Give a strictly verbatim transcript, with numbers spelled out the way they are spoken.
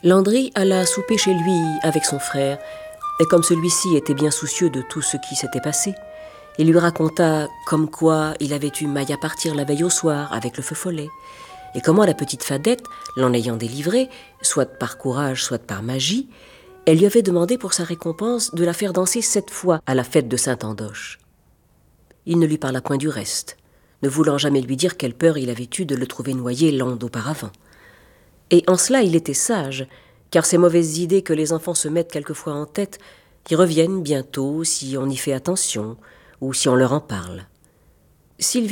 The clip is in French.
Landry alla souper chez lui avec son frère, et comme celui-ci était bien soucieux de tout ce qui s'était passé, il lui raconta comme quoi il avait eu maille à partir la veille au soir avec le feu follet, et comment la petite Fadette, l'en ayant délivrée, soit par courage, soit par magie, elle lui avait demandé pour sa récompense de la faire danser sept fois à la fête de Saint-Andoche. Il ne lui parla point du reste, ne voulant jamais lui dire quelle peur il avait eue de le trouver noyé l'an d'auparavant. Et en cela il était sage, car ces mauvaises idées que les enfants se mettent quelquefois en tête y reviennent bientôt si on y fait attention ou si on leur en parle. Sylvie